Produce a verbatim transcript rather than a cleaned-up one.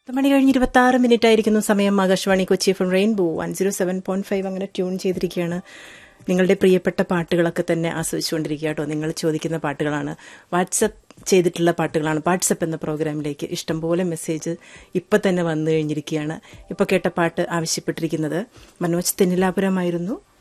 പത്ത് മണി കഴിഞ്ഞ് ഇരുപത്തി ആറ് മിനിറ്റ് ആയിരിക്കുന്നു സമയം. Akashvani Kochi F M rainbow one zero seven point five അങ്ങനെ ട്യൂൺ ചെയ്തിരിക്കുകയാണ്. നിങ്ങളുടെ പ്രിയപ്പെട്ട പാട്ടുകളൊക്കെ തന്നെ ആസ്വദിച്ചുകൊണ്ടിരിക്കുക കേട്ടോ. നിങ്ങൾ ചോദിക്കുന്ന പാട്ടുകളാണ്, വാട്സപ്പ് ചെയ്തിട്ടുള്ള പാട്ടുകളാണ്. വാട്സപ്പ് എന്ന പ്രോഗ്രാമിലേക്ക് ഇഷ്ടംപോലെ മെസ്സേജ് ഇപ്പം തന്നെ വന്നു കഴിഞ്ഞിരിക്കുകയാണ്. ഇപ്പോൾ കേട്ട പാട്ട് ആവശ്യപ്പെട്ടിരിക്കുന്നത് മനോജ് തെന്നിലാപുരമായിരുന്നു.